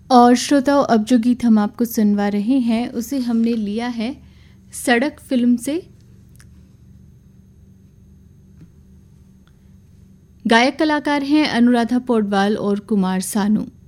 और श्रोताओं, अब जो गीत हम आपको सुनवा रहे हैं उसे हमने लिया है सड़क फिल्म से। गायक कलाकार हैं अनुराधा पौडवाल और कुमार सानू।